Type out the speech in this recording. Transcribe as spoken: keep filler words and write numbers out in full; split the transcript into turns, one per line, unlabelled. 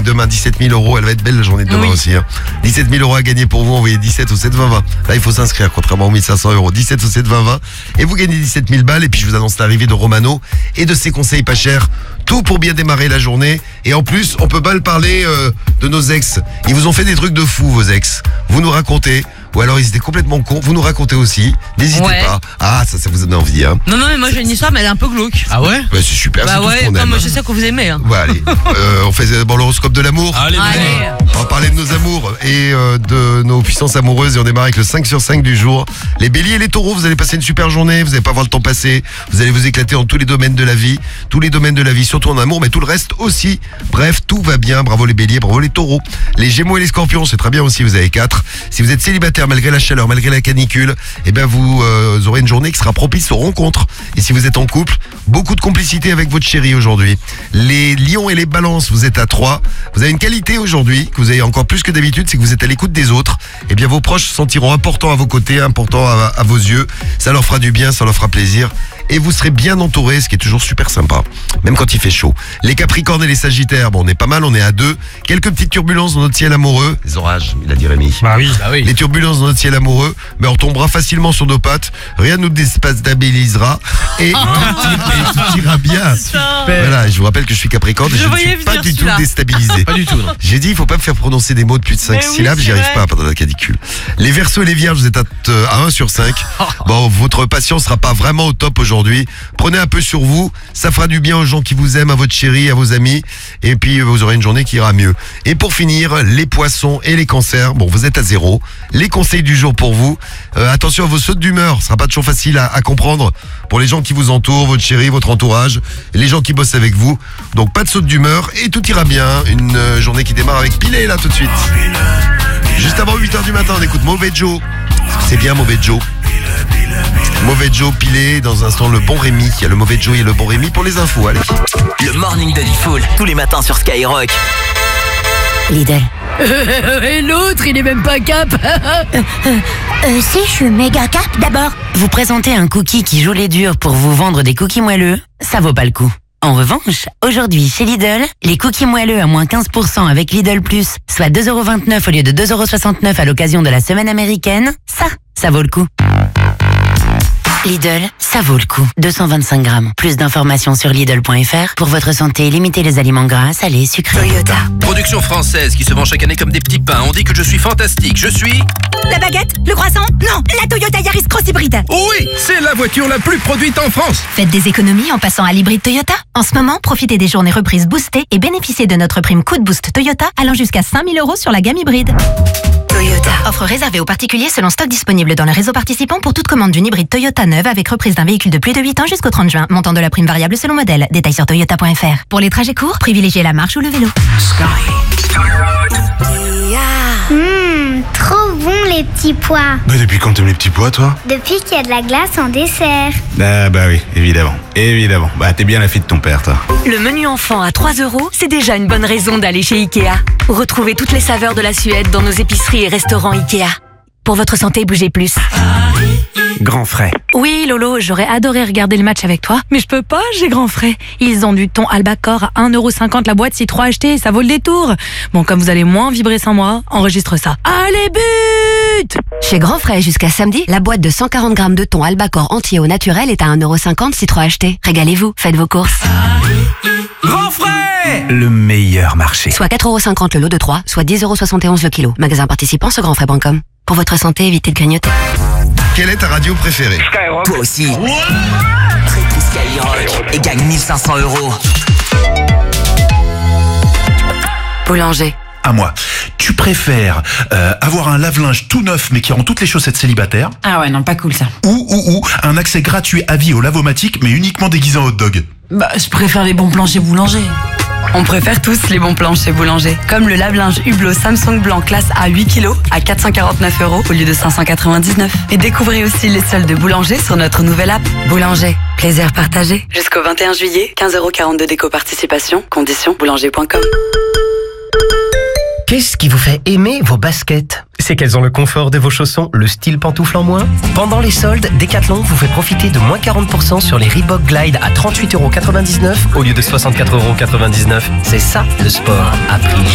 demain dix-sept mille euros. Elle va être belle la journée de demain oui. aussi. Hein. dix-sept mille euros à gagner pour vous. Envoyez dix-sept au sept vingt vingt. Là, il faut s'inscrire, contrairement aux mille cinq cents euros. dix-sept au sept vingt vingt. Et vous gagnez dix-sept mille balles. Et puis, je vous annonce l'arrivée de Romano et de ses conseils pas chers. Tout pour bien démarrer la journée. Et en plus, on peut mal parler euh, de nos ex. Ils vous ont fait des trucs de fous, vos ex. Vous nous racontez. Ou alors ils étaient complètement cons. Vous nous racontez aussi. N'hésitez ouais. pas. Ah, ça, ça vous donne envie, hein.
Non, non, mais moi j'ai une histoire, mais elle est un peu glauque.
Ah ouais? Bah, c'est super.
Bah
c'est
ouais,
tout ce qu'on aime.
moi je sais que vous aimez. Hein.
Ouais, allez. euh, on fait d'abord l'horoscope de l'amour.
Allez,
allez.
On va parler de nos amours et euh, de nos puissances amoureuses. Et on démarre avec le cinq sur cinq du jour. Les béliers et les taureaux, vous allez passer une super journée. Vous n'allez pas voir le temps passer. Vous allez vous éclater dans tous les domaines de la vie. Tous les domaines de la vie, surtout en amour, mais tout le reste aussi. Bref, tout va bien. Bravo les béliers, bravo les taureaux. Les gémeaux et les scorpions, c'est très bien aussi. Vous avez quatre. Si vous êtes célibataire malgré la chaleur, malgré la canicule, eh ben vous, euh, vous aurez une journée qui sera propice aux rencontres. Et si vous êtes en couple, beaucoup de complicité avec votre chérie aujourd'hui. Les lions et les balances, vous êtes à trois. Vous avez une qualité aujourd'hui que vous avez encore plus que d'habitude, c'est que vous êtes à l'écoute des autres. Eh bien vos proches se sentiront importants à vos côtés, importants à, à vos yeux. Ça leur fera du bien, ça leur fera plaisir. Et vous serez bien entouré, ce qui est toujours super sympa, même quand il fait chaud. Les capricornes et les sagittaires, bon on est pas mal, on est à deux. Quelques petites turbulences dans notre ciel amoureux. Les orages, il a dit Rémi.
Bah oui, bah oui.
Les turbulences dans notre ciel amoureux, mais on tombera facilement sur nos pattes. Rien ne nous déstabilisera et, oh et tout ira bien. Super. Voilà, je vous rappelle que je suis capricorne et je, je ne suis pas du tout déstabilisé.
Pas du tout. Non.
J'ai dit, il faut pas me faire prononcer des mots de plus de cinq oui, syllabes, j'y arrive pas pendant la canicule. Les verseaux et les vierges, vous êtes à, à un sur cinq. Bon, votre patience sera pas vraiment au top aujourd'hui. Prenez un peu sur vous, ça fera du bien aux gens qui vous aiment, à votre chérie, à vos amis, et puis vous aurez une journée qui ira mieux. Et pour finir, les poissons et les cancers, bon vous êtes à zéro. Les conseils du jour pour vous, euh, attention à vos sautes d'humeur, ce sera pas toujours facile à, à comprendre pour les gens qui vous entourent, votre chérie, votre entourage, et les gens qui bossent avec vous. Donc pas de saute d'humeur et tout ira bien. Une euh, journée qui démarre avec Pilé là tout de suite. Juste avant huit heures du matin, on écoute Mauvais Joe. C'est bien Mauvais Joe. Mauvais Joe, Pilé, dans un instant le bon Rémi. Il y a le Mauvais Joe et le bon Rémi pour les infos, allez.
Le morning de Diffoul, tous les matins sur Skyrock.
Lidl. Et l'autre, il est même pas cap. euh, euh, euh, si, je suis méga cap d'abord. Vous présentez un cookie qui joue les durs pour vous vendre des cookies moelleux, ça vaut pas le coup. En revanche, aujourd'hui chez Lidl, les cookies moelleux à moins quinze pour cent avec Lidl Plus, soit deux euros vingt-neuf au lieu de deux euros soixante-neuf à l'occasion de la semaine américaine, ça, ça vaut le coup. Lidl, ça vaut le coup. deux cent vingt-cinq grammes. Plus d'informations sur Lidl point F R. Pour votre santé, limitez les aliments gras, salés, sucrés. Toyota.
Production française qui se vend chaque année comme des petits pains. On dit que je suis fantastique. Je suis...
La baguette? Le croissant? Non, la Toyota Yaris Cross Hybride.
Oui, c'est la voiture la plus produite en France.
Faites des économies en passant à l'hybride Toyota. En ce moment, profitez des journées reprises boostées et bénéficiez de notre prime Coup de Boost Toyota allant jusqu'à cinq mille euros sur la gamme hybride. Toyota. Offre réservée aux particuliers selon stock disponible dans le réseau participant pour toute commande d'une hybride Toyota neuve avec reprise d'un véhicule de plus de huit ans jusqu'au trente juin. Montant de la prime variable selon modèle. Détails sur toyota point F R. Pour les trajets courts, privilégiez la marche ou le vélo.
Mmh, trop bon les petits pois.
Bah depuis quand t'aimes les petits pois, toi?
Depuis qu'il y a de la glace en dessert.
Ah bah oui, évidemment, évidemment. Bah t'es bien la fille de ton père, toi.
Le menu enfant à trois euros, c'est déjà une bonne raison d'aller chez Ikea. Retrouvez toutes les saveurs de la Suède dans nos épiceries et restaurants Ikea. Pour votre santé, bougez plus.
Grand frais.
Oui, Lolo, j'aurais adoré regarder le match avec toi, mais je peux pas, j'ai grand frais. Ils ont du thon Albacor à un euro cinquante la boîte si trois achetés, ça vaut le détour. Bon, comme vous allez moins vibrer sans moi, enregistre ça. Allez, but!
Chez Grand Frais, jusqu'à samedi, la boîte de cent quarante grammes de thon Albacor entier au naturel est à un euro cinquante si trois achetés. Régalez-vous, faites vos courses.
Grand Frais! Le meilleur marché.
Soit quatre euros cinquante le lot de trois, soit dix euros soixante et onze le kilo. Magasin participant sur grandfrais point com. Pour votre santé, évitez de grignoter.
Quelle est ta radio préférée?
Skyrock. Toi aussi. Ouais. Traite Skyrock et gagne mille cinq cents euros.
Boulanger.
À moi. Tu préfères euh, avoir un lave-linge tout neuf mais qui rend toutes les chaussettes célibataires?
Ah ouais, non, pas cool ça.
Ou, ou, ou un accès gratuit à vie au lavomatique mais uniquement déguisé en hot dog?
Bah, je préfère les bons plans chez Boulanger.
On préfère tous les bons plans chez Boulanger. Comme le lave-linge Hublot Samsung blanc classe A huit kilos à quatre cent quarante-neuf euros au lieu de cinq cent quatre-vingt-dix-neuf. Et découvrez aussi les soldes de Boulanger sur notre nouvelle app. Boulanger, plaisir partagé. Jusqu'au vingt et un juillet, quinze euros quarante-deux déco participation. Conditions boulanger point com.
Qu'est-ce qui vous fait aimer vos baskets? C'est qu'elles ont le confort de vos chaussons, le style pantoufle en moins. Pendant les soldes, Decathlon vous fait profiter de moins quarante pour cent sur les Reebok Glide à trente-huit euros quatre-vingt-dix-neuf au lieu de soixante-quatre euros quatre-vingt-dix-neuf. C'est ça le sport à prix